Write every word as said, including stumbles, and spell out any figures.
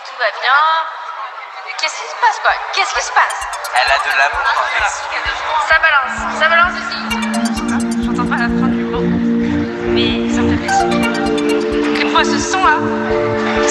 tout va bien. Qu'est-ce qui se passe quoi? Qu'est-ce qui se passe? Elle a de l'amour dans les yeux. Ça balance, ça balance aussi. J'entends pas la fin du mot, mais ça me fait plaisir. Écoute-moi ce son là.